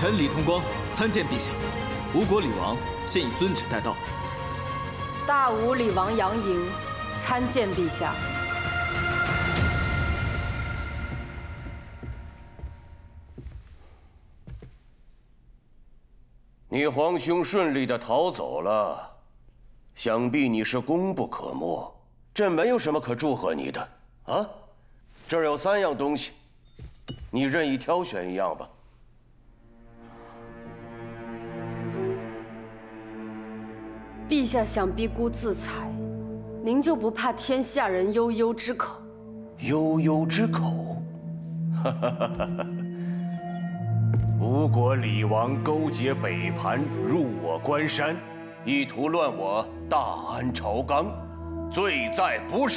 臣李同光参见陛下。吴国李王现已遵旨带到。 大吴李王杨莹参见陛下。 你皇兄顺利的逃走了，想必你是功不可没。朕没有什么可祝贺你的啊。这儿有3样东西，你任意挑选一样吧。 陛下想逼孤自裁，您就不怕天下人悠悠之口？ 悠悠之口，吴国李王勾结北盘，入我关山，意图乱我大安朝纲，罪在不赦。